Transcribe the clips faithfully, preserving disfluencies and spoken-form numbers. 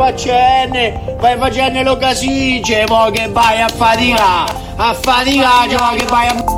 Facenne, vai facendo lo casice, mo che vai a faticare, a faticare, mo che vai a...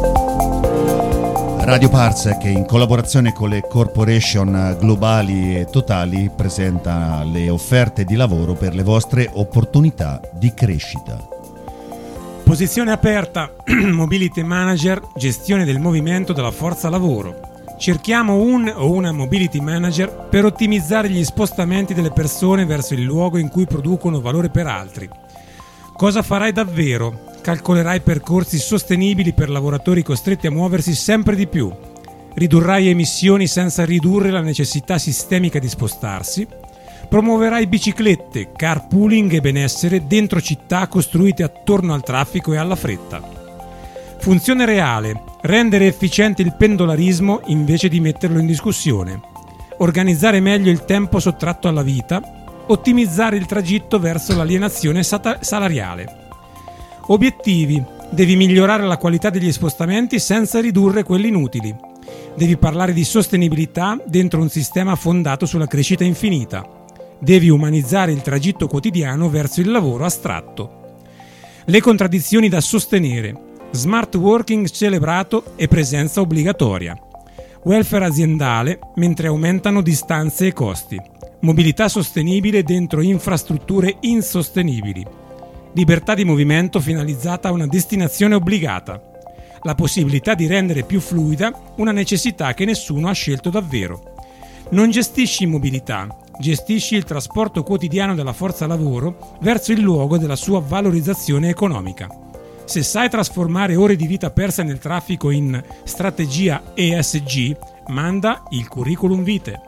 Radio Parsec, in collaborazione con le corporation globali e totali, presenta le offerte di lavoro per le vostre opportunità di crescita. Posizione aperta, Mobility Manager, gestione del movimento della forza lavoro. Cerchiamo un o una Mobility Manager per ottimizzare gli spostamenti delle persone verso il luogo in cui producono valore per altri. Cosa farai davvero? Calcolerai percorsi sostenibili per lavoratori costretti a muoversi sempre di più. Ridurrai emissioni senza ridurre la necessità sistemica di spostarsi. Promuoverai biciclette, carpooling e benessere dentro città costruite attorno al traffico e alla fretta. Funzione reale: rendere efficiente il pendolarismo invece di metterlo in discussione. Organizzare meglio il tempo sottratto alla vita. Ottimizzare il tragitto verso l'alienazione sata- salariale. Obiettivi: devi migliorare la qualità degli spostamenti senza ridurre quelli inutili. Devi parlare di sostenibilità dentro un sistema fondato sulla crescita infinita. Devi umanizzare il tragitto quotidiano verso il lavoro astratto. Le contraddizioni da sostenere: smart working celebrato e presenza obbligatoria. Welfare aziendale mentre aumentano distanze e costi. Mobilità sostenibile dentro infrastrutture insostenibili. Libertà di movimento finalizzata a una destinazione obbligata. La possibilità di rendere più fluida una necessità che nessuno ha scelto davvero. Non gestisci mobilità, gestisci il trasporto quotidiano della forza lavoro verso il luogo della sua valorizzazione economica. Se sai trasformare ore di vita perse nel traffico in strategia E S G, manda il curriculum vitae.